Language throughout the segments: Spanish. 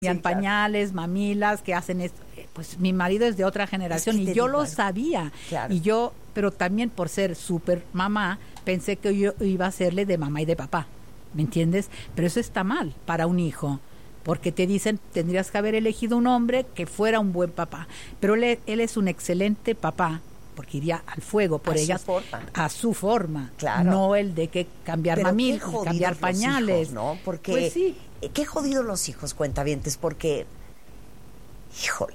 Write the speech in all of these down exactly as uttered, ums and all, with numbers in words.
Sí, pañales, claro. Mamilas, que hacen esto. Pues mi marido es de otra generación es que y yo digo, lo sabía. Claro. Y yo, pero también por ser súper mamá, pensé que yo iba a serle de mamá y de papá. ¿Me entiendes? Pero eso está mal para un hijo. Porque te dicen, tendrías que haber elegido un hombre que fuera un buen papá. Pero él, él es un excelente papá, porque iría al fuego por a ellas. Su a su forma. Claro. No el de que cambiar mamilas, cambiar pañales. Hijos, ¿no? Porque... Pues sí. Qué jodidos los hijos, cuentavientes, porque, híjole,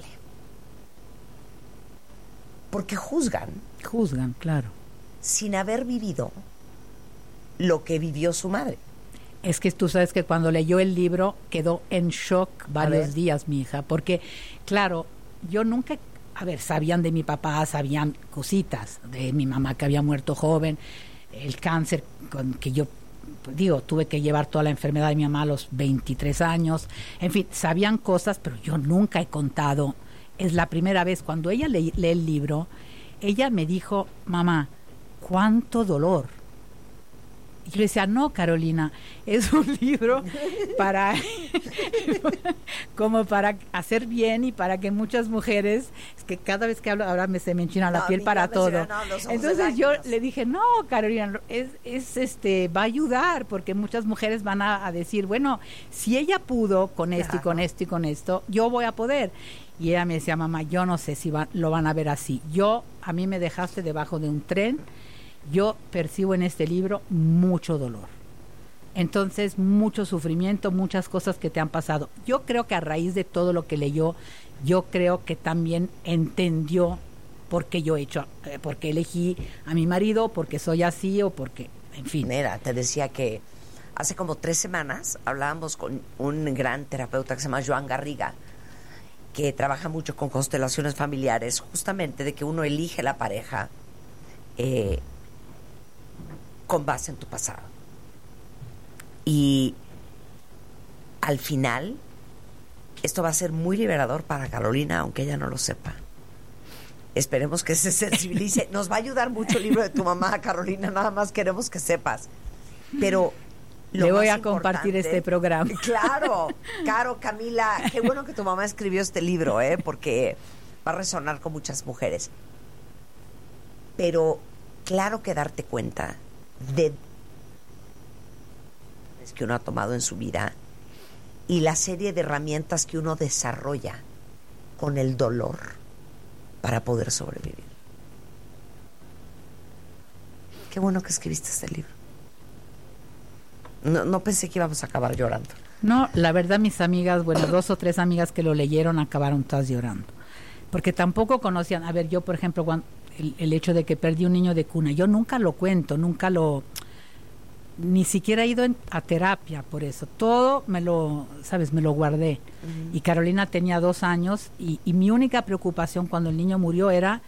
porque juzgan. Juzgan, claro. Sin haber vivido lo que vivió su madre. Es que tú sabes que cuando leyó el libro quedó en shock varios días, mi hija, porque, claro, yo nunca, a ver, sabían de mi papá, sabían cositas, de mi mamá que había muerto joven, el cáncer con que yo... digo, tuve que llevar toda la enfermedad de mi mamá a los veintitrés años, en fin, sabían cosas, pero yo nunca he contado. Es la primera vez, cuando ella lee, lee el libro, ella me dijo, mamá, cuánto dolor. Y yo le decía, no, Carolina, es un libro para como para hacer bien y para que muchas mujeres, es que cada vez que hablo, ahora me se me enchina la no, piel para todo. No, entonces yo le dije, no, Carolina, es, es este, va a ayudar, porque muchas mujeres van a, a decir, bueno, si ella pudo con esto claro. y con esto y con esto, yo voy a poder. Y ella me decía, mamá, yo no sé si va, lo van a ver así. Yo, a mí me dejaste debajo de un tren. Yo percibo en este libro mucho dolor. Entonces, mucho sufrimiento, muchas cosas que te han pasado. Yo creo que a raíz de todo lo que leyó, yo creo que también entendió por qué yo he hecho, eh, por qué elegí a mi marido, porque soy así o porque, en fin. Mira, te decía que hace como tres semanas hablábamos con un gran terapeuta que se llama Joan Garriga, que trabaja mucho con constelaciones familiares, justamente de que uno elige la pareja eh, con base en tu pasado. Y al final, esto va a ser muy liberador para Carolina, aunque ella no lo sepa. Esperemos que se sensibilice. Nos va a ayudar mucho el libro de tu mamá, Carolina, nada más queremos que sepas. Pero le voy a compartir este programa. Claro, Caro, Camila, qué bueno que tu mamá escribió este libro, ¿eh? Porque va a resonar con muchas mujeres. Pero claro que darte cuenta de que uno ha tomado en su vida y la serie de herramientas que uno desarrolla con el dolor para poder sobrevivir. Qué bueno que escribiste este libro. No, no pensé que íbamos a acabar llorando. No, la verdad, mis amigas, bueno, dos o tres amigas que lo leyeron acabaron todas llorando. Porque tampoco conocían, a ver, yo por ejemplo, cuando, el, el hecho de que perdí un niño de cuna, yo nunca lo cuento, nunca lo... ni siquiera he ido en, a terapia por eso, todo me lo, sabes, me lo guardé. Uh-huh. Y Carolina tenía dos años y, y mi única preocupación cuando el niño murió era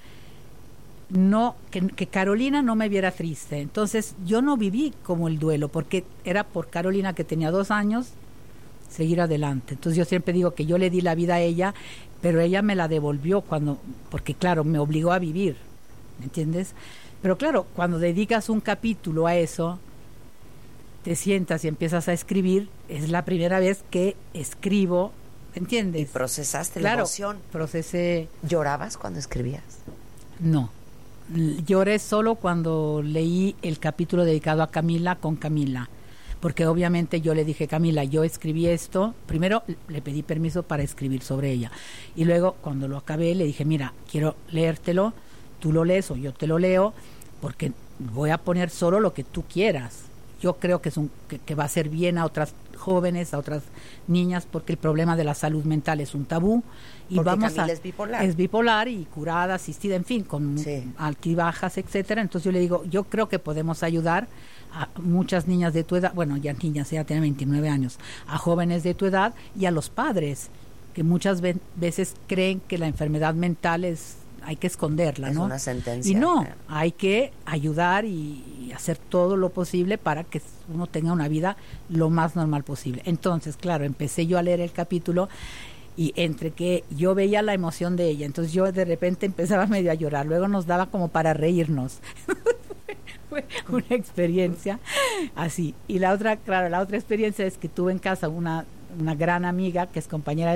no que, que Carolina no me viera triste. Entonces yo no viví como el duelo, porque era por Carolina, que tenía dos años, seguir adelante. Entonces yo siempre digo que yo le di la vida a ella, pero ella me la devolvió cuando, porque claro, me obligó a vivir, ¿me entiendes? Pero claro, cuando dedicas un capítulo a eso, te sientas y empiezas a escribir, es la primera vez que escribo, ¿entiendes? ¿Y procesaste claro, la emoción? Procesé. ¿Llorabas cuando escribías? No, lloré solo cuando leí el capítulo dedicado a Camila con Camila, porque obviamente yo le dije, Camila, yo escribí esto, primero le pedí permiso para escribir sobre ella, y luego cuando lo acabé le dije, mira, quiero leértelo, tú lo lees o yo te lo leo, porque voy a poner solo lo que tú quieras. Yo creo que es un que, que va a hacer bien a otras jóvenes, a otras niñas, porque el problema de la salud mental es un tabú. Y porque vamos Camila a, es bipolar. Es bipolar y curada, asistida, en fin, con sí. altibajas, etcétera. Entonces yo le digo, yo creo que podemos ayudar a muchas niñas de tu edad, bueno, ya niñas, ella tiene veintinueve años, a jóvenes de tu edad y a los padres, que muchas ve- veces creen que la enfermedad mental es... hay que esconderla, es ¿no? Es una sentencia. Y no, hay que ayudar y, y hacer todo lo posible para que uno tenga una vida lo más normal posible. Entonces, claro, empecé yo a leer el capítulo y entre que yo veía la emoción de ella, entonces yo de repente empezaba medio a llorar, luego nos daba como para reírnos. Fue una experiencia así. Y la otra, claro, la otra experiencia es que tuve en casa una una gran amiga que es compañera